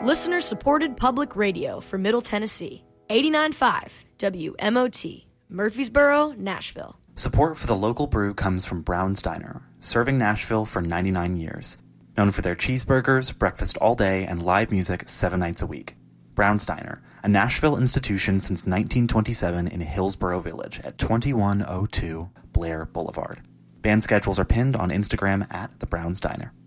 Listener-supported public radio for Middle Tennessee. 89.5 WMOT, Murfreesboro, Nashville. Support for the local brew comes from Brown's Diner, serving Nashville for 99 years. Known for their cheeseburgers, breakfast all day, and live music 7 nights a week. Brown's Diner, a Nashville institution since 1927 in Hillsboro Village at 2102 Blair Boulevard. Band schedules are pinned on Instagram at The Brown's Diner.